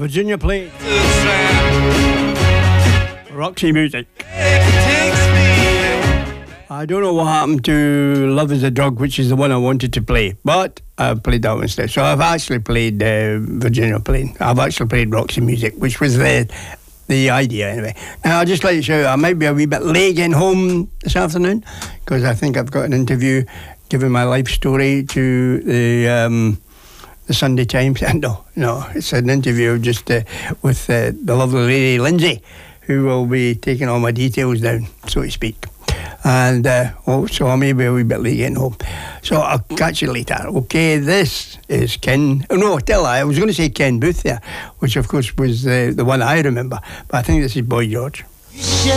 Virginia Plain. Roxy Music. I don't know what happened to Love is a Drug, which is the one I wanted to play, but I played that one instead. So I've actually played Virginia Plain. I've actually played Roxy Music, which was the idea anyway. Now, I'll just let you show I might be a wee bit late getting home this afternoon, because I think I've got an interview giving my life story to the Sunday Times. No, it's an interview just with the lovely lady Lindsay, who will be taking all my details down, so to speak. And so I may be a wee bit late getting home. So I'll catch you later. Okay, this is Ken. Oh, no, I was going to say Ken Booth there, which of course was the one I remember. But I think this is Boy George.